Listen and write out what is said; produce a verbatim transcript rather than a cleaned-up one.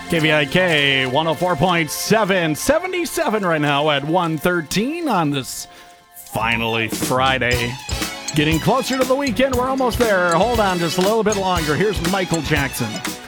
K V I K one oh four point seven, seventy-seven right now at one thirteen on this finally Friday. Getting closer to the weekend. We're almost there. Hold on just a little bit longer. Here's Michael Jackson.